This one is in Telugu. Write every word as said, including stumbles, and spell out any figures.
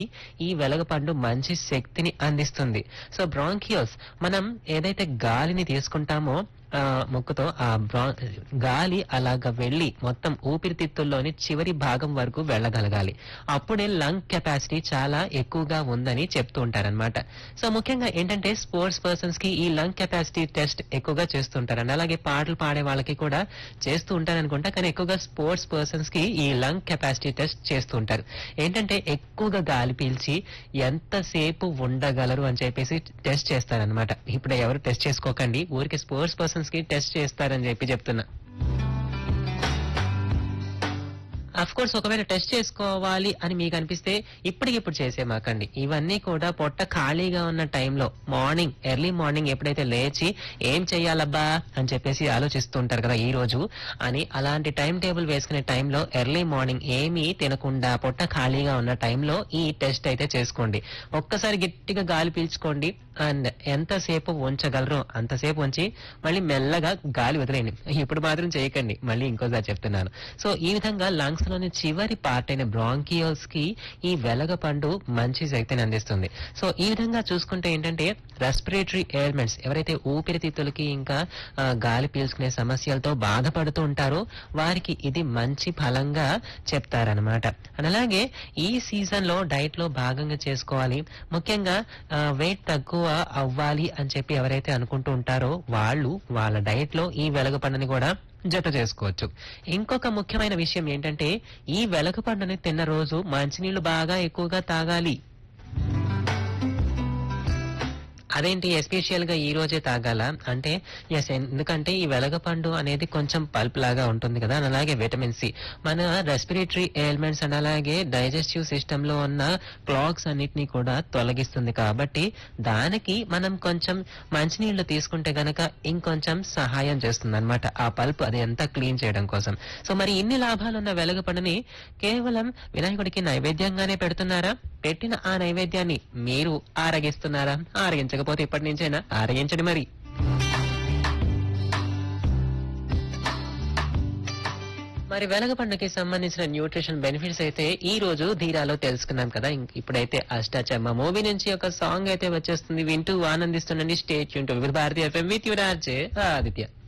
ఈ వెలగపండు మంచి శక్తిని అందిస్తుంది. సో బ్రాంకియోస్ మనం ఏదైతే గాలిని తీసుకుంటామో ఆ ముక్కుతో ఆ బ్రా గాలి అలాగ వెళ్లి మొత్తం ఊపిరితిత్తుల్లోని చివరి భాగం వరకు వెళ్ళగలగాలి. అప్పుడే లంగ్ కెపాసిటీ చాలా ఎక్కువగా ఉందని చెప్తూ ఉంటారన్నమాట. సో ముఖ్యంగా ఏంటంటే స్పోర్ట్స్ పర్సన్స్ కి ఈ లంగ్ కెపాసిటీ టెస్ట్ ఎక్కువగా చేస్తుంటారండి. అలాగే పాటలు పాడే వాళ్ళకి కూడా చేస్తూ ఉంటారనుకుంటా. కానీ ఎక్కువగా స్పోర్ట్స్ పర్సన్స్ కి ఈ లంగ్ కెపాసిటీ టెస్ట్ చేస్తూ ఉంటారు. ఏంటంటే ఎక్కువగా గాలి పీల్చి ఎంతసేపు ఉండగలరు అని చెప్పేసి టెస్ట్ చేస్తారనమాట. ఇప్పుడు ఎవరు టెస్ట్ చేసుకోకండి, ఊరికి స్పోర్ట్స్ పర్సన్స్ కి టెస్ట్ చేస్తారని చెప్పి చెప్తున్నా. అఫ్ కోర్స్ ఒకవేళ టెస్ట్ చేసుకోవాలి అని మీకు అనిపిస్తే ఇప్పటికిప్పుడు చేసే మాకండి. ఇవన్నీ కూడా పొట్ట ఖాళీగా ఉన్న టైంలో మార్నింగ్ ఎర్లీ మార్నింగ్ ఎప్పుడైతే లేచి ఏం చెయ్యాలబ్బా అని చెప్పేసి ఆలోచిస్తూ ఉంటారు కదా ఈ రోజు అని, అలాంటి టైం టేబుల్ వేసుకునే టైంలో ఎర్లీ మార్నింగ్ ఏమీ తినకుండా పొట్ట ఖాళీగా ఉన్న టైంలో ఈ టెస్ట్ అయితే చేసుకోండి. ఒక్కసారి గట్టిగా గాలి పీల్చుకోండి అండ్ ఎంతసేపు ఉంచగలరో అంతసేపు ఉంచి మళ్ళీ మెల్లగా గాలి వదిలేయండి. ఇప్పుడు మాత్రం చేయకండి, మళ్ళీ ఇంకోసారి చెప్తున్నాను. సో ఈ విధంగా లంగ్స్ లోని చివరి పార్ట్ అయిన బ్రాంకియోల్స్ కి ఈ వెలగపండు మంచి శక్తిని అందిస్తుంది. సో ఈ విధంగా చూసుకుంటే ఏంటంటే రెస్పిరేటరీ ఎయిల్మెంట్స్ ఎవరైతే ఊపిరితిత్తులకి ఇంకా ఆ, గాలి పీల్చుకునే సమస్యలతో బాధపడుతూ ఉంటారో వారికి ఇది మంచి ఫలంగా చెప్తారనమాట. అండ్ అలాగే ఈ సీజన్ లో డైట్ లో భాగంగా చేసుకోవాలి. ముఖ్యంగా వెయిట్ తక్కువ అవ్వాలి అని చెప్పి ఎవరైతే అనుకుంటూ ఉంటారో వాళ్ళు వాళ్ళ డైట్ లో ఈ వెలగపండుని కూడా జత చేసుకోవచ్చు. ఇంకొక ముఖ్యమైన విషయం ఏంటంటే ఈ వెలగపండుని తిన్న రోజు మంచినీళ్లు బాగా ఎక్కువగా తాగాలి. అదేంటి ఎస్పెషియల్ గా ఈ రోజే తాగాల అంటే ఎస్, ఎందుకంటే ఈ వెలగపండు అనేది కొంచెం పల్ప్ లాగా ఉంటుంది కదా, and అలాగే విటమిన్ సి మన రెస్పిరేటరీ ఎయిల్మెంట్స్ అండ్ అలాగే డైజెస్టివ్ సిస్టమ్ లో ఉన్న క్లాగ్స్ అన్నిటినీ కూడా తొలగిస్తుంది. కాబట్టి దానికి మనం కొంచెం మంచినీళ్లు తీసుకుంటే గనక ఇంకొంచెం సహాయం చేస్తుంది అనమాట ఆ పల్ప్ అది అంతా క్లీన్ చేయడం కోసం. సో మరి ఇన్ని లాభాలున్న వెలగపండుని కేవలం వినాయకుడికి నైవేద్యంగానే పెడుతున్నారా? పెట్టిన ఆ నైవేద్యాన్ని మీరు ఆరగిస్తున్నారా? ఆరగించకపోతే ఇప్పటి నుంచైనా ఆరగించండి మరి. మరి వెలగపండుకి సంబంధించిన న్యూట్రిషన్ బెనిఫిట్స్ అయితే ఈ రోజు ధీరాలో తెలుసుకున్నాం కదా. ఇంక ఇప్పుడైతే అష్టాచమ్మ మూవీ నుంచి ఒక సాంగ్ అయితే వచ్చేస్తుంది, వింటూ ఆనందిస్తుండండి. స్టేట్ యూన్ టు వివిధ Bharati FM with your RJ Aditya.